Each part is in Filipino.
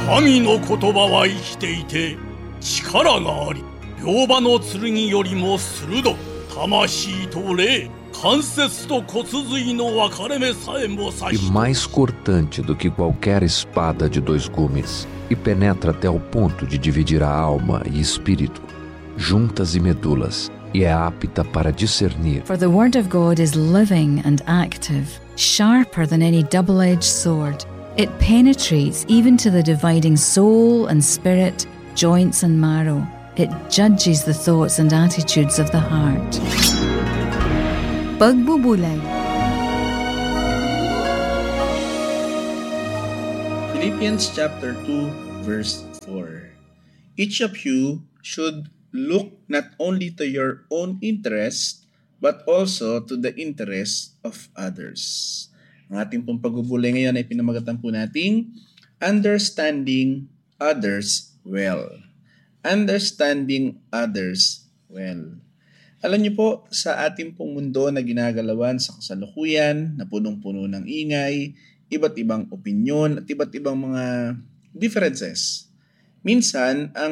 神の言葉は生きていて力があり、両刃の剣よりも鋭く、魂と霊、関節と骨髄の分かれ目さえも刺し、 e mais cortante do que qualquer espada de 2 gumes, e penetra até ao ponto de dividir a alma e espírito, juntas e medulas, e é apta para discernir. For the word of God is living and active, sharper than any double-edged sword. It penetrates even to the dividing soul and spirit, joints and marrow. It judges the thoughts and attitudes of the heart. Pagbubulay. Philippians chapter 2 verse 4. Each of you should look not only to your own interest but also to the interest of others. Ang ating pong pagbubulay ngayon ay pinamagatan po nating understanding others well. Understanding others well. Alam niyo po, sa ating pong mundo na ginagalawan sa kasalukuyan, na punong-puno ng ingay, iba't ibang opinyon at iba't ibang mga differences. Minsan, ang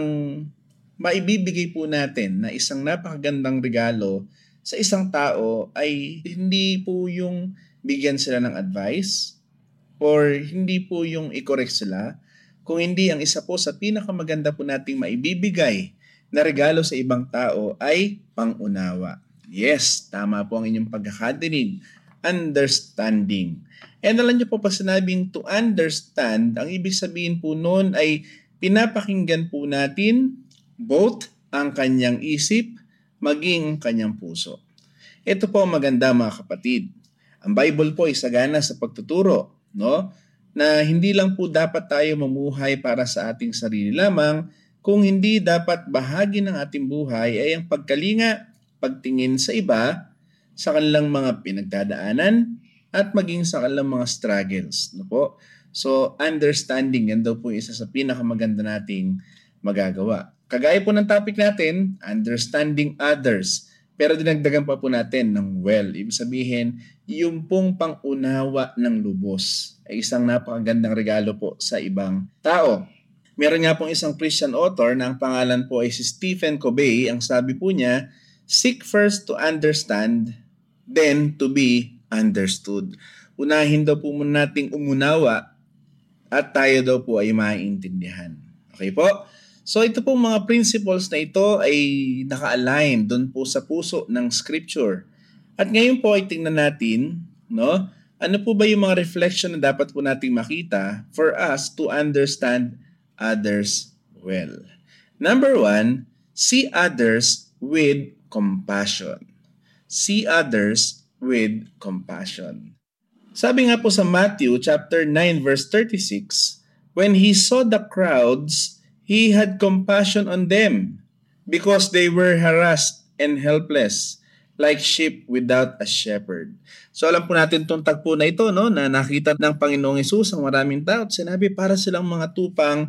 maibibigay po natin na isang napakagandang regalo sa isang tao ay hindi po yung bigyan sila ng advice or hindi po yung i-correct sila, kung hindi ang isa po sa pinakamaganda po nating maibibigay na regalo sa ibang tao ay pangunawa. Yes, tama po ang inyong pagkakadinig. Understanding. And alam niyo po pa sinabing to understand, ang ibig sabihin po noon ay pinapakinggan po natin both ang kanyang isip maging kanyang puso. Ito po ang maganda mga kapatid. Ang Bible po ay sagana sa pagtuturo, no? Na hindi lang po dapat tayo mamuhay para sa ating sarili lamang, kung hindi dapat bahagi ng ating buhay ay ang pagkalinga, pagtingin sa iba, sa kanilang mga pinagdadaanan, at maging sa kanilang mga struggles. No po? So, understanding, yan daw po isa sa pinakamaganda nating magagawa. Kagaya po ng topic natin, understanding others. Pero dinagdagan pa po natin ng well. Ibig sabihin, yung pong pangunawa ng lubos ay isang napakagandang regalo po sa ibang tao. Meron nga pong isang Christian author na ang pangalan po ay si Stephen Covey. Ang sabi po niya, seek first to understand, then to be understood. Unahin daw po muna nating umunawa at tayo daw po ay maintindihan. Okay po? So ito pong mga principles na ito ay naka-align doon po sa puso ng scripture. At ngayon po ay tingnan natin, no? Ano po ba yung mga reflection na dapat po nating makita for us to understand others well. Number 1, see others with compassion. See others with compassion. Sabi nga po sa Matthew chapter 9 verse 36, when he saw the crowds, he had compassion on them because they were harassed and helpless like sheep without a shepherd. So alam po natin itong tagpo na ito, no, na nakita ng Panginoong Hesus ang maraming tao at sinabi para silang mga tupang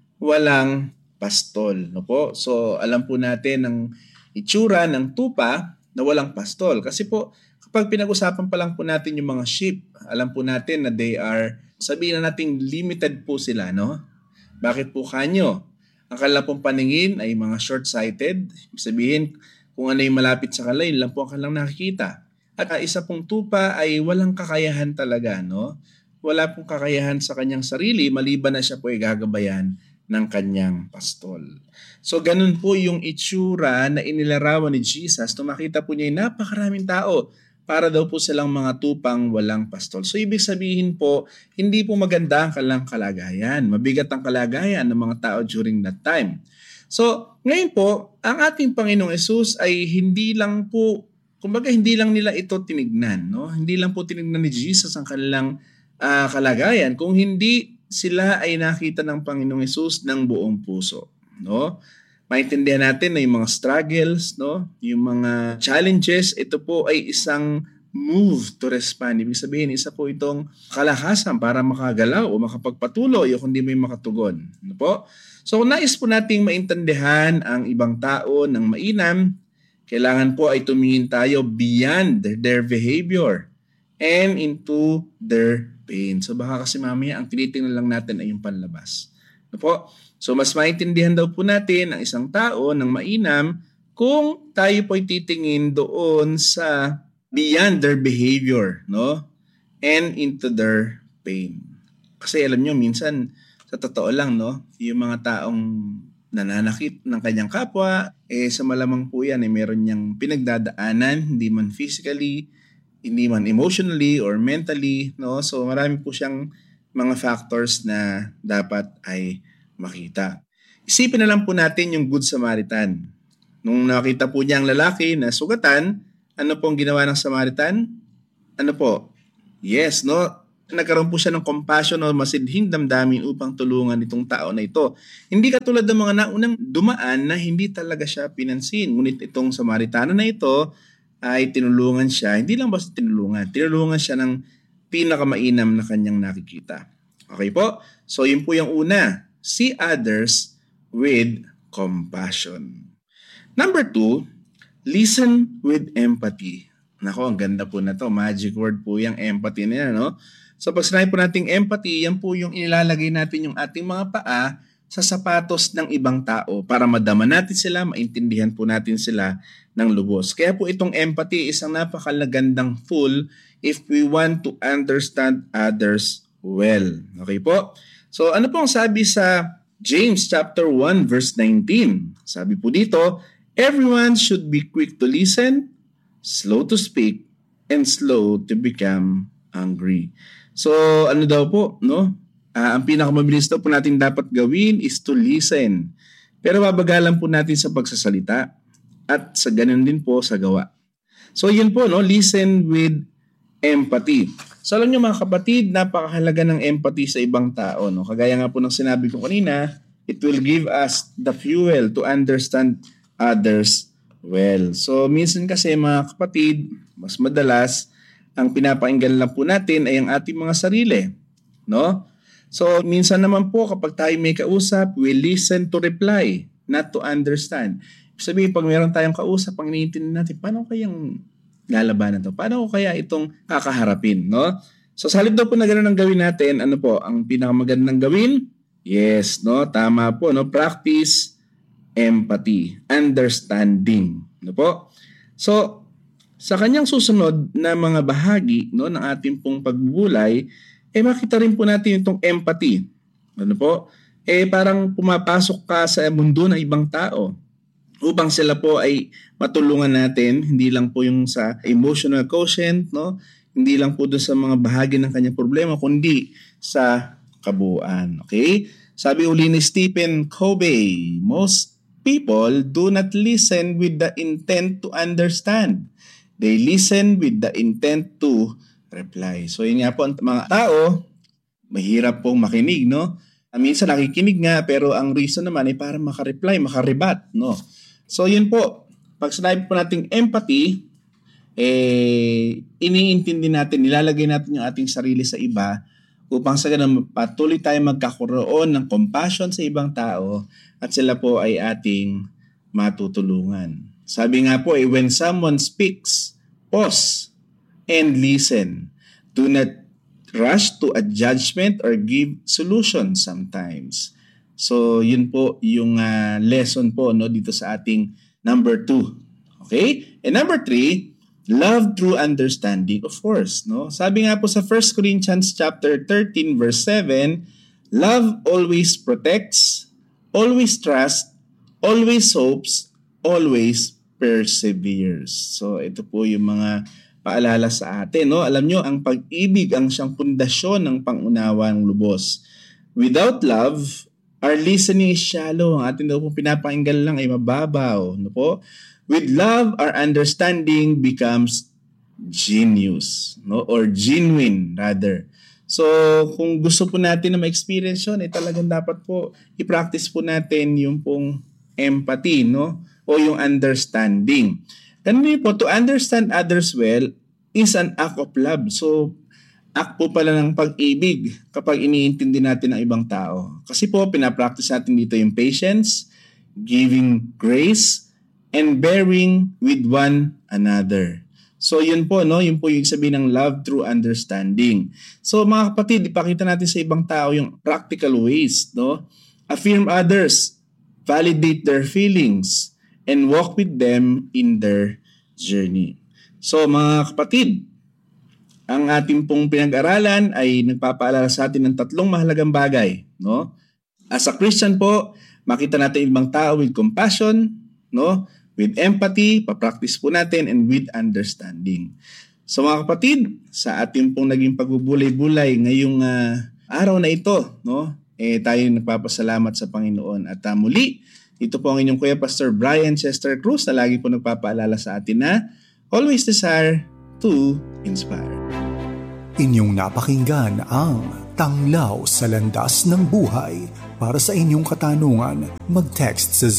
walang pastol. No po? So alam po natin ang itsura ng tupa na walang pastol. Kasi po kapag pinag-usapan pa lang po natin yung mga sheep, alam po natin na they are, sabihin na natin limited po sila. No? Bakit po kanyo? Ang kanilang pong paningin ay mga short-sighted. Sabihin, kung ano yung malapit sa kanila, yun lang po ang kanilang nakikita. At isa pong tupa ay walang kakayahan talaga, no? Wala pong kakayahan sa kanyang sarili, maliban na siya po ay gagabayan ng kanyang pastol. So ganun po yung itsura na inilarawan ni Jesus nung makita po niya yung napakaraming tao para daw po silang mga tupang walang pastol. So ibig sabihin po, hindi po maganda ang kanilang kalagayan. Mabigat ang kalagayan ng mga tao during that time. So ngayon po, ang ating Panginoong Hesus ay hindi lang po, kumbaga hindi lang nila ito tinignan. No? Hindi lang po tinignan ni Jesus ang kanilang kalagayan, kung hindi sila ay nakita ng Panginoong Hesus ng buong puso. No? Maintindihan natin na yung mga struggles, no? Yung mga challenges, ito po ay isang move to respond. Ibig sabihin, isa po itong kalakasan para makagalaw o makapagpatuloy o kundi may makatugon. Ano po? So kung nais po nating maintindihan ang ibang tao ng mainam, kailangan po ay tumingin tayo beyond their behavior and into their pain. So baka kasi mamaya ang tinitingnan lang natin ay yung panlabas. Ano po? So mas maintindihan daw po natin ang isang tao ng mainam kung tayo po ay titingin doon sa beyond their behavior, no? And into their pain. Kasi alam nyo, minsan, sa totoo lang, no? Yung mga taong nananakit ng kanyang kapwa, sa malamang po yan, meron niyang pinagdadaanan, hindi man physically, hindi man emotionally or mentally, no? So marami po siyang mga factors na dapat ay makita. Isipin na lang po natin yung Good Samaritan. Nung nakita po niya ang lalaki na sugatan, ano pong ginawa ng Samaritan? Ano po? Yes, no? Nagkaroon po siya ng compassion o masidhing damdamin upang tulungan itong tao na ito. Hindi katulad ng mga naunang dumaan na hindi talaga siya pinansin. Ngunit itong Samaritano na ito ay tinulungan siya. Hindi lang basta tinulungan. Tinulungan siya ng pinakamainam na kanyang nakikita. Okay po? So yun po yung una. See others with compassion. Number 2, listen with empathy. Nako, ang ganda po na to. Magic word po yung empathy na yan, no? So pag sinabi po nating empathy, yan po yung inilalagay natin yung ating mga paa sa sapatos ng ibang tao para madama natin sila, maintindihan po natin sila ng lubos. Kaya po itong empathy isang napakalagandang tool if we want to understand others well. Okay po? So ano pong sabi sa James chapter 1 verse 19? Sabi po dito, everyone should be quick to listen, slow to speak, and slow to become angry. So, ano daw po, no? Ang pinakamabilis daw po natin dapat gawin is to listen. Pero babagalan po natin sa pagsasalita at sa ganun din po sa gawa. So, yun po, no? Listen with empathy. So, alam nyo mga kapatid, napakahalaga ng empathy sa ibang tao, no? Kagaya nga po ng sinabi ko kanina, it will give us the fuel to understand others well. So, minsan kasi mga kapatid, mas madalas, ang pinapakinggan lang po natin ay ang ating mga sarili. No? So, minsan naman po kapag tayo may kausap, we listen to reply, not to understand. Sabihin, pag meron tayong kausap, ang iniintindi natin, paano kayang lalabanan to? Paano kaya itong kakaharapin? No? So, sa halip daw po na gano'n ang gawin natin, ano po, ang pinakamagandang gawin? Yes, no? Tama po, no? Practice empathy, understanding. Ano po? So, sa kanyang susunod na mga bahagi, no, ng ating pong pagbubulay, makita rin po natin itong empathy. Ano po? Parang pumapasok ka sa mundo ng ibang tao upang sila po ay matulungan natin, hindi lang po yung sa emotional quotient, no? Hindi lang po doon sa mga bahagi ng kanyang problema, kundi sa kabuuan. Okay? Sabi uli ni Stephen Covey, most people do not listen with the intent to understand. They listen with the intent to reply. So yun nga po, ang mga tao, mahirap pong makinig, no? Minsan nakikinig nga, pero ang reason naman ay para makareply, makaribat, no? So yun po, pag sinabi po nating empathy, iniintindi natin, nilalagay natin yung ating sarili sa iba upang sa ganun patuloy tayo magkakaroon ng compassion sa ibang tao at sila po ay ating matutulungan. Sabi nga po, when someone speaks, pause and listen. Do not rush to a judgment or give solutions sometimes. So, yun po yung lesson po, no, dito sa ating number 2. Okay? And number 3, love through understanding, of course. No? Sabi nga po sa 1 Corinthians chapter 13 verse 7, love always protects, always trusts, always hopes, always perseveres. So ito po yung mga paalala sa atin. No? Alam nyo, ang pag-ibig ang siyang pundasyon ng pangunawang lubos. Without love, our listening is shallow. Ang atin daw po pinapakinggan lang ay mababaw. No po? With love, our understanding becomes genius. No? Or genuine, rather. So, kung gusto po natin na ma-experience yun, talagang dapat po i-practice po natin yung pong empathy, no? O yung understanding. Ganun po, to understand others well is an act of love. So, act po pala ng pag-ibig kapag iniintindi natin ang ibang tao. Kasi po, pinapractice natin dito yung patience, giving grace, and bearing with one another. So, yun po, no? Yun po yung sabihin ng love through understanding. So, mga kapatid, ipakita natin sa ibang tao yung practical ways, no? affirm others, validate their feelings, and walk with them in their journey. So mga kapatid, ang ating pong pinag-aralan ay nagpapaalala sa atin ng tatlong mahalagang bagay, no? As a Christian po, makita natin ibang tao with compassion, no? With empathy, pa-practice po natin, and with understanding. So mga kapatid, sa ating pong naging pagbubulay-bulay ngayong araw na ito, no? Tayo nagpapasalamat sa Panginoon. At muli, ito po ang inyong Kuya Pastor Brian Chester Cruz na lagi po nagpapaalala sa atin na always desire to inspire. Inyong napakinggan ang Tanglaw sa Landas ng Buhay. Para sa inyong katanungan, mag-text sa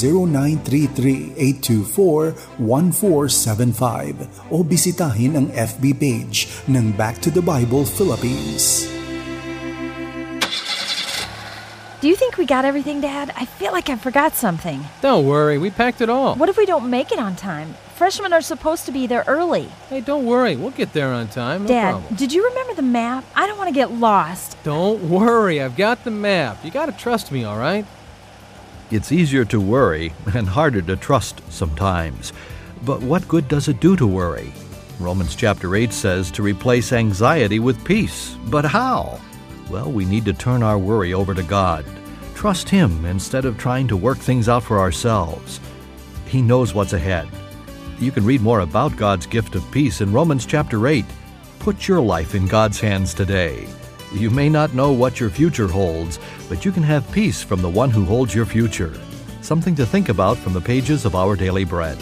0933-824-1475 o bisitahin ang FB page ng Back to the Bible Philippines. Do you think we got everything, Dad? I feel like I forgot something. Don't worry, we packed it all. What if we don't make it on time? Freshmen are supposed to be there early. Hey, don't worry, we'll get there on time, no Dad, problem. did you remember the map? I don't want to get lost. Don't worry, I've got the map. You gotta trust me, all right? It's easier to worry and harder to trust sometimes. But what good does it do to worry? Romans chapter 8 says to replace anxiety with peace. But how? Well, we need to turn our worry over to God. Trust Him instead of trying to work things out for ourselves. He knows what's ahead. You can read more about God's gift of peace in Romans chapter 8. Put your life in God's hands today. You may not know what your future holds, but you can have peace from the one who holds your future. Something to think about from the pages of Our Daily Bread.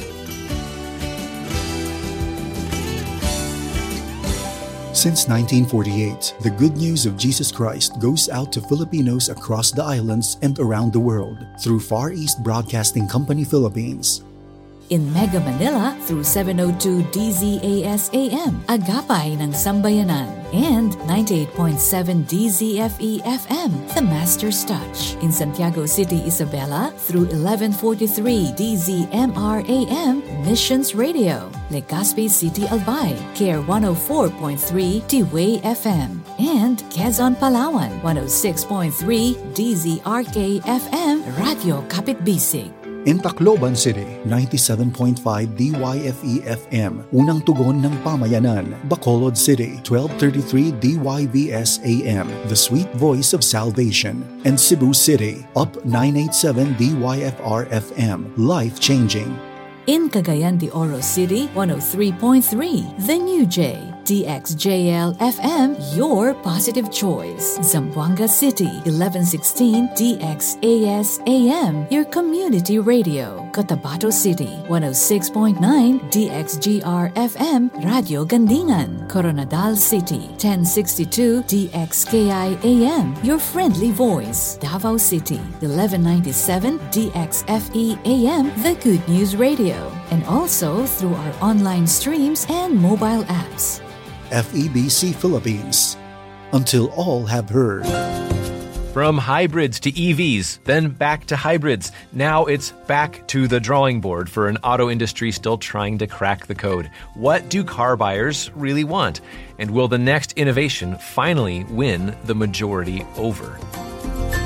Since 1948, the good news of Jesus Christ goes out to Filipinos across the islands and around the world through Far East Broadcasting Company Philippines. In Mega Manila through 702 DZAS AM, Agapay ng Sambayanan, and 98.7 DZFE FM, The Master's Touch. In Santiago City, Isabela through 1143 DZMR AM, Missions Radio. Legazpi City, Albay, Care 104.3 T-Way FM. And Quezon, Palawan, 106.3 DZRK FM, Radio Kapitbisig. In Tacloban City, 97.5 DYFE FM, Unang Tugon ng Pamayanan. Bacolod City, 1233 DYVS AM, The Sweet Voice of Salvation. And Cebu City, Up 987 DYFR FM, Life Changing. In Cagayan de Oro City, 103.3 The New J, DXJL FM, your positive choice. Zamboanga City, 1116 DXAS AM, your community radio. Cotabato City, 106.9 DXGR FM, Radio Gandingan. Coronadal City, 1062 DXKI AM, your friendly voice. Davao City, 1197 DXFE AM, the Good News Radio. And also through our online streams and mobile apps. FEBC Philippines. Until all have heard. From hybrids to EVs, then back to hybrids. Now it's back to the drawing board for an auto industry still trying to crack the code. What do car buyers really want? And will the next innovation finally win the majority over?